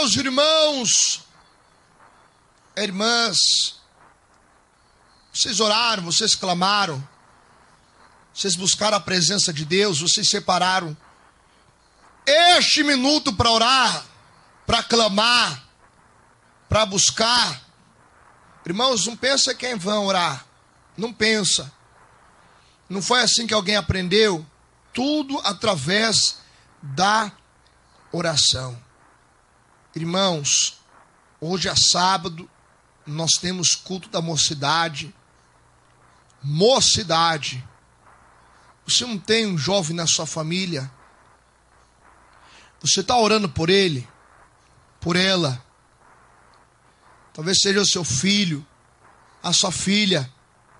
Meus irmãos, irmãs, vocês oraram, vocês clamaram, vocês buscaram a presença de Deus, vocês separaram este minuto para orar, para clamar, para buscar. Irmãos, não pensa que é em vão orar, não pensa. Não foi assim que alguém aprendeu? Tudo através da oração. Irmãos, hoje é sábado, nós temos culto da mocidade. Mocidade. Você não tem um jovem na sua família? Você está orando por ele? Por ela? Talvez seja o seu filho, a sua filha.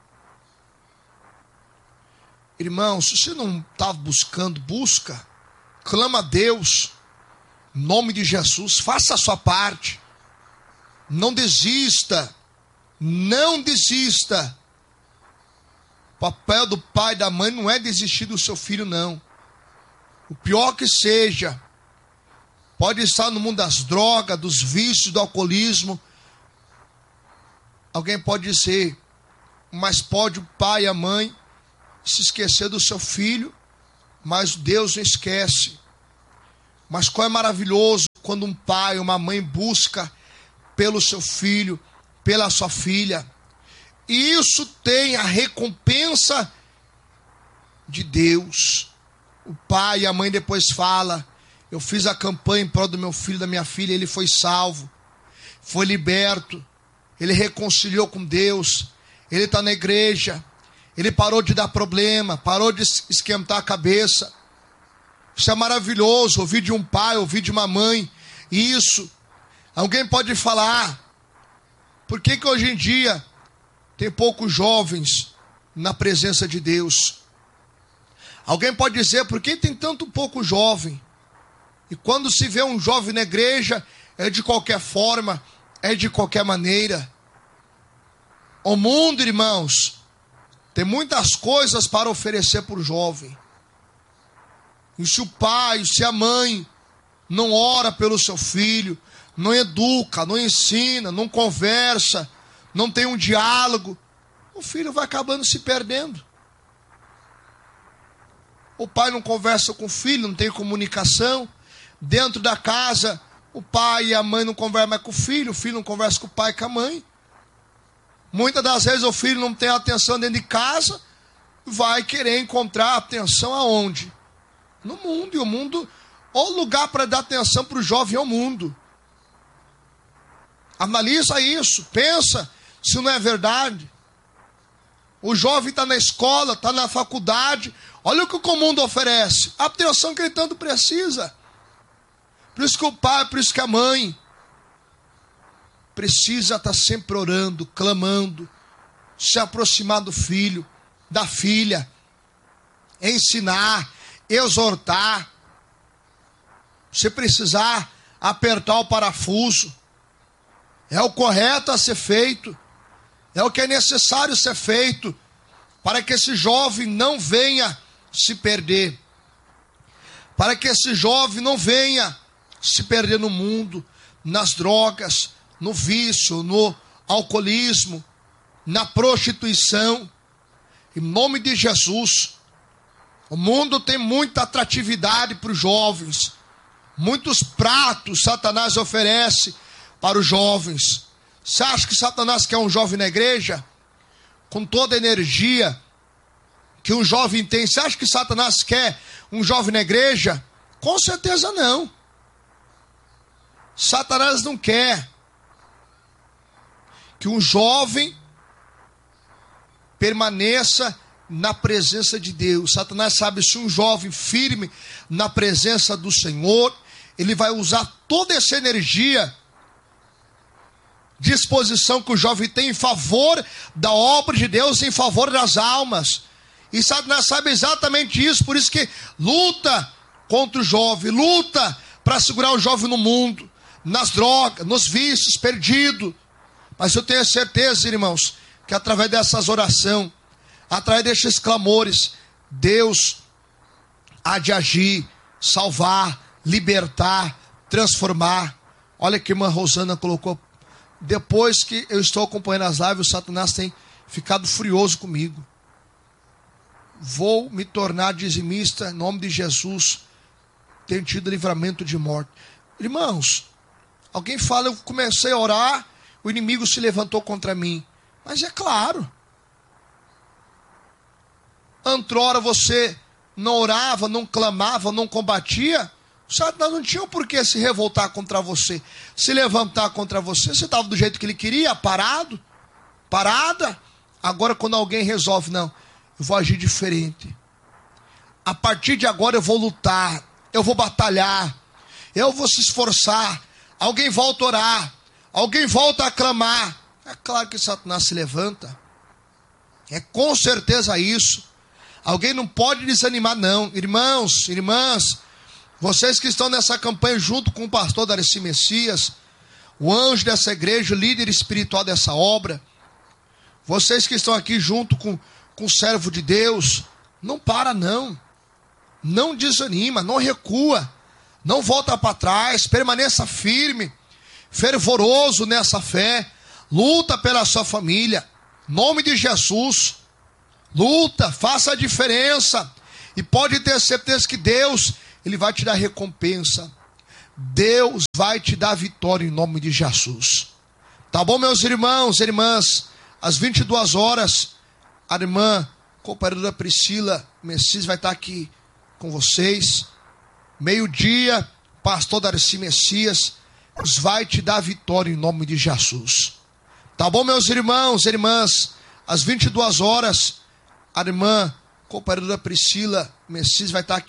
Irmão, se você não está buscando, busca. Clama a Deus. Em nome de Jesus, faça a sua parte. Não desista. Não desista. O papel do pai e da mãe não é desistir do seu filho, não. O pior que seja, pode estar no mundo das drogas, dos vícios, do alcoolismo. Alguém pode dizer, mas pode o pai e a mãe se esquecer do seu filho, mas Deus não esquece. Mas qual é maravilhoso quando um pai ou uma mãe busca pelo seu filho, pela sua filha. E isso tem a recompensa de Deus. O pai e a mãe depois falam, eu fiz a campanha em prol do meu filho, da minha filha, ele foi salvo, foi liberto, ele reconciliou com Deus, ele está na igreja, ele parou de dar problema, parou de esquentar a cabeça. Isso é maravilhoso, ouvir de um pai, ouvir de uma mãe. Isso, alguém pode falar, por que hoje em dia tem poucos jovens na presença de Deus? Alguém pode dizer, por que tem tanto pouco jovem? E quando se vê um jovem na igreja, é de qualquer forma, é de qualquer maneira. O mundo, irmãos, tem muitas coisas para oferecer para o jovem. E se o pai, se a mãe não ora pelo seu filho, não educa, não ensina, não conversa, não tem um diálogo, o filho vai acabando se perdendo. O pai não conversa com o filho, não tem comunicação. Dentro da casa, o pai e a mãe não conversam mais com o filho não conversa com o pai e com a mãe. Muitas das vezes o filho não tem atenção dentro de casa, vai querer encontrar atenção aonde? No mundo. E o mundo, o lugar para dar atenção para o jovem é o mundo. Analisa isso, pensa se não é verdade. O jovem está na escola, está na faculdade, olha o que o mundo oferece, a atenção que ele tanto precisa. Por isso que o pai, por isso que a mãe precisa estar sempre orando, clamando, se aproximar do filho, da filha, ensinar, exortar. Se precisar apertar o parafuso, é o correto a ser feito, é o que é necessário ser feito, para que esse jovem não venha se perder, para que esse jovem não venha se perder no mundo, nas drogas, no vício, no alcoolismo, na prostituição. Em nome de Jesus, o mundo tem muita atratividade para os jovens, muitos pratos Satanás oferece para os jovens. Você acha que Satanás quer um jovem na igreja? Com toda a energia que um jovem tem, você acha que Satanás quer um jovem na igreja? Com certeza não. Satanás não quer que um jovem permaneça na presença de Deus. Satanás sabe, se um jovem firme na presença do Senhor, ele vai usar toda essa energia, disposição que o jovem tem em favor da obra de Deus, em favor das almas. E Satanás sabe exatamente isso, por isso que luta contra o jovem, luta para segurar o jovem no mundo, nas drogas, nos vícios, perdido. Mas eu tenho certeza, irmãos, que através dessas orações, através desses clamores, Deus há de agir, salvar, libertar, transformar. Olha que a irmã Rosana colocou. Depois que eu estou acompanhando as lives, o Satanás tem ficado furioso comigo. Vou me tornar dizimista em nome de Jesus. Tenho tido livramento de morte. Irmãos, alguém fala, eu comecei a orar, o inimigo se levantou contra mim. Mas é claro. Antrora você não orava, não clamava, não combatia, o Satanás não tinha por que se revoltar contra você, se levantar contra você. Você estava do jeito que ele queria, parado, parada. Agora quando alguém resolve, não, eu vou agir diferente. A partir de agora eu vou lutar, eu vou batalhar, eu vou se esforçar. Alguém volta a orar, alguém volta a clamar. É claro que Satanás se levanta. É com certeza isso. Alguém não pode desanimar, não. Irmãos, irmãs, vocês que estão nessa campanha junto com o pastor Darcy Messias, o anjo dessa igreja, o líder espiritual dessa obra, vocês que estão aqui junto com o servo de Deus, não para não. Não desanima, não recua, não volta para trás, permaneça firme, fervoroso nessa fé, luta pela sua família, em nome de Jesus. Luta, faça a diferença. E pode ter certeza que Deus, Ele vai te dar recompensa. Deus vai te dar vitória em nome de Jesus. Tá bom, meus irmãos e irmãs? Às 22 horas, a irmã cooperadora Priscila Messias vai estar aqui com vocês. Meio-dia, pastor Darcy Messias vai te dar vitória em nome de Jesus. Tá bom, meus irmãos e irmãs? Às 22 horas, a irmã cooperadora Priscila Messias vai estar aqui